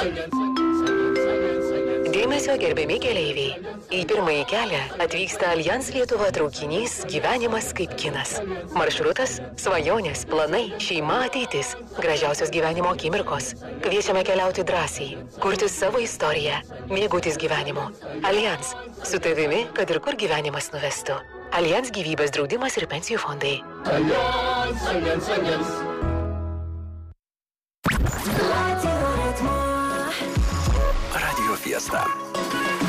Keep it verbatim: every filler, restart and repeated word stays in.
Dėmesio gerbiami keleiviai. Į pirmąjį kelią atvyksta Allianz Lietuva traukinys Gyvenimas kaip kinas. Maršrutas – svajonės, planai, šeima, ateitis, gražiausios gyvenimo akimirkos. Kviečiame keliauti drąsiai, kurti savo istoriją, mėgautis gyvenimu. Allianz – su tavimi, kad ir kur gyvenimas nuvestų. Allianz gyvybės draudimas ir pensijų fondai. Allianz, Allianz, Allianz. Radio Fiesta.